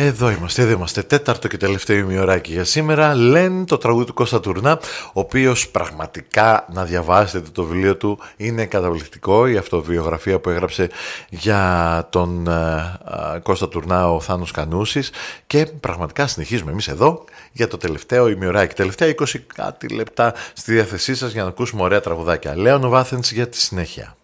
Εδώ είμαστε, τέταρτο και τελευταίο ημιωράκι για σήμερα. Λένε το τραγούδι του Κώστα Τουρνά, ο οποίος πραγματικά, να διαβάσετε το βιβλίο του, είναι καταπληκτικό. Η αυτοβιογραφία που έγραψε για τον Κώστα Τουρνά ο Θάνος Κανούσης. Και πραγματικά συνεχίζουμε εμείς εδώ για το τελευταίο ημιωράκι. Τελευταία 20 κάτι λεπτά στη διάθεσή σας για να ακούσουμε ωραία τραγουδάκια. Λέων Βάθενς για τη συνέχεια.